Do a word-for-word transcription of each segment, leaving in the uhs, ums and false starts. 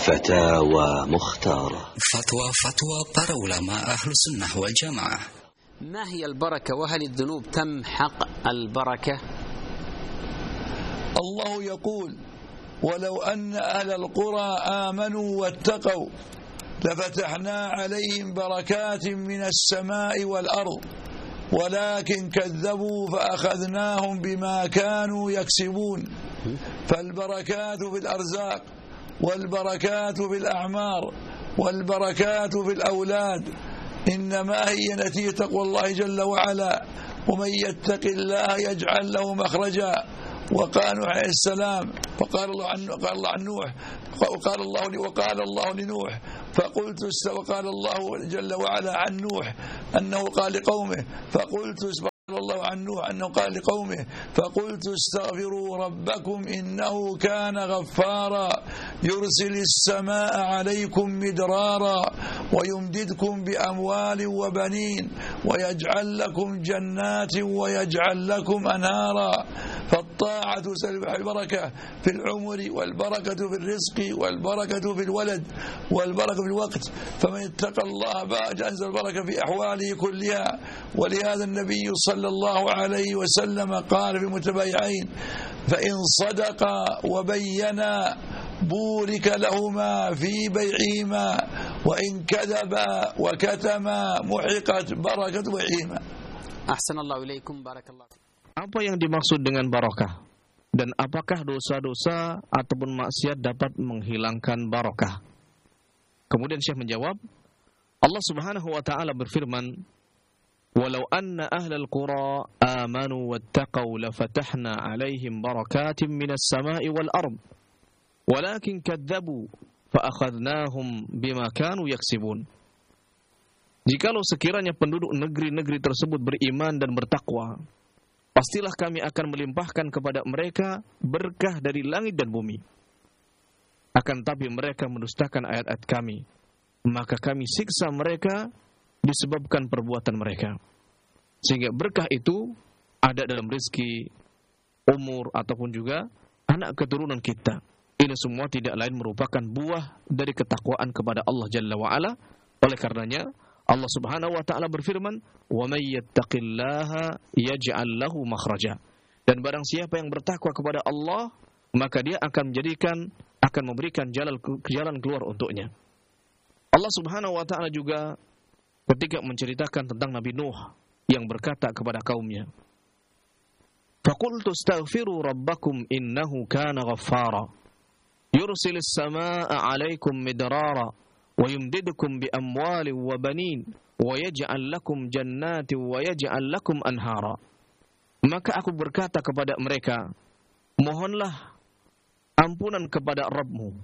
فتاوى مختارة. فتوى فتوى para ulama أهل السنة والجماعة. ما هي البركة وهل الذنوب تمحق البركة؟ الله يقول ولو أن أهل القرى آمنوا واتقوا لفتحنا عليهم بركات من السماء والأرض ولكن كذبوا فأخذناهم بما كانوا يكسبون. فالبركات في الأرزاق والبركات في الأعمار والبركات في الأولاد إنما هي نتيجة تقوى الله جل وعلا. ومن يتق الله يجعل له مخرجا. وقال نوح عليه السلام فقال الله عن قال الله عن نوح وقال الله وقال الله لنوح فقلت وقال الله جل وعلا عن نوح أنه قال لقومه فقلت قال الله عن نوح أنه قال لقومه فقلت استغفروا ربكم إنه كان غفارا يرسل السماء عليكم مدرارا ويمددكم بأموال وبنين ويجعل لكم جنات ويجعل لكم أنهارا. فالطاعة سبب البركة في العمر والبركة في الرزق والبركة في الولد والبركة في الوقت. فمن اتقى الله أنزل البركة في أحواله كلها. ولهذا النبي صلى الله عليه وسلم قال في المتبايعين فإن صدقا وبينا بورك لهما في بيعهما وإن كذبا وكتما محقت بركة بيعهما. أحسن الله إليكم بارك الله. Apa yang dimaksud dengan barokah? Dan apakah dosa-dosa ataupun maksiat dapat menghilangkan barokah? Kemudian Syekh menjawab, Allah Subhanahu wa taala berfirman, "Walau anna ahlal qura amanu wattaqau lafatahna 'alaihim barakatin minas sama'i wal ard. Walakin kadzabu fa akhadnahum bima kanu yaksibun." Jikalau sekiranya penduduk negeri-negeri tersebut beriman dan bertakwa, pastilah kami akan melimpahkan kepada mereka berkah dari langit dan bumi. Akan tapi mereka mendustakan ayat-ayat kami, maka kami siksa mereka disebabkan perbuatan mereka. Sehingga berkah itu ada dalam rezeki, umur, ataupun juga anak keturunan kita. Ini semua tidak lain merupakan buah dari ketakwaan kepada Allah Jalla wa'ala. Oleh karenanya Allah Subhanahu wa taala berfirman, "Wa may yattaqillaha yaj'al lahu makhraja." Dan barang siapa yang bertakwa kepada Allah, maka dia akan menjadikan akan memberikan jalan jalan keluar untuknya. Allah Subhanahu wa taala juga ketika menceritakan tentang Nabi Nuh yang berkata kepada kaumnya, "Faqultu astaghfiru rabbakum innahu kana ghaffara yursilis samaa'a 'alaikum midrara wa yumdidukum bi amwalin wa banin wa yaj'al lakum jannatin wa yaj'al lakum anhara." Maka aku berkata kepada mereka, mohonlah ampunan kepada Rabbmu.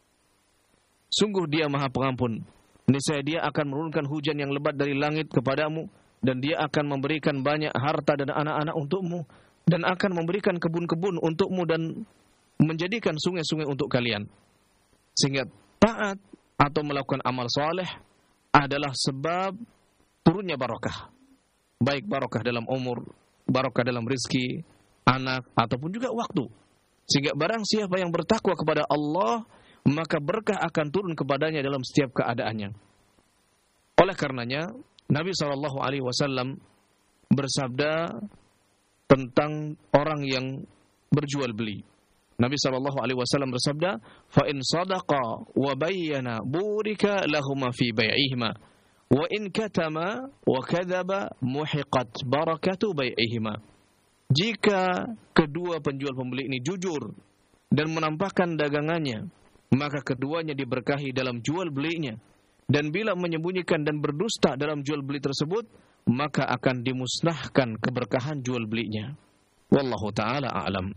Sungguh dia maha pengampun. Niscaya dia akan menurunkan hujan yang lebat dari langit kepadamu, dan dia akan memberikan banyak harta dan anak-anak untukmu, dan akan memberikan kebun-kebun untukmu, dan menjadikan sungai-sungai untuk kalian. Sehingga taat atau melakukan amal soleh adalah sebab turunnya barokah. Baik barokah dalam umur, barokah dalam rezeki, anak, ataupun juga waktu. Sehingga barang siapa yang bertakwa kepada Allah, maka berkah akan turun kepadanya dalam setiap keadaannya. Oleh karenanya, Nabi shallallahu alaihi wasallam bersabda tentang orang yang berjual beli. Nabi shallallahu alaihi wasallam bersabda, "Fa in sadaqa wa bayyana burika lahuma fi bai'ihima, wa in katama wa kadzaba muhiqat barakatu bai'ihima." Jika kedua penjual pembeli ini jujur dan menampakkan dagangannya, maka keduanya diberkahi dalam jual belinya. Dan bila menyembunyikan dan berdusta dalam jual beli tersebut, maka akan dimusnahkan keberkahan jual belinya. Wallahu ta'ala a'lam.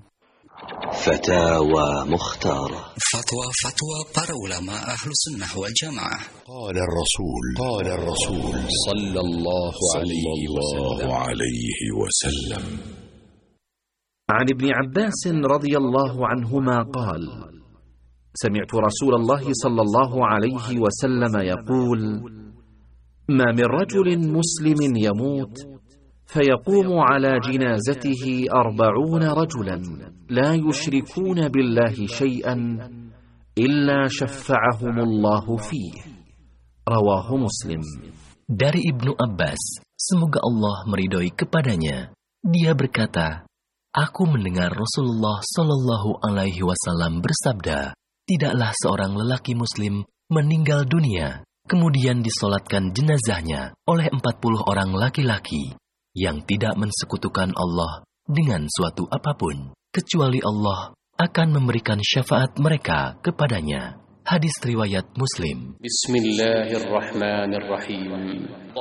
Fatawa Mukhtara. Fatwa fatwa para ulama ahlu sunnah wal jamaah. Qala ar-rasul Qala ar-rasul sallallahu alaihi wasallam. عن ابن عباس رضي الله عنهما قال: سمعت رسول الله صلى الله عليه وسلم يقول: ما من رجل مسلم يموت فيقوم على جنازته أربعون رجلا لا يشركون بالله شيئا illa syafa'ahumullahu fihi. Rawahu Muslim. Dari Ibnu Abbas, semoga Allah meridhoi kepadanya, dia berkata, aku mendengar Rasulullah Shallallahu Alaihi Wasallam bersabda, tidaklah seorang lelaki Muslim meninggal dunia, kemudian disolatkan jenazahnya oleh empat puluh orang laki-laki yang tidak mensekutukan Allah dengan suatu apapun, kecuali Allah akan memberikan syafaat mereka kepadanya. Hadis riwayat Muslim. Bismillahirrahmanirrahim.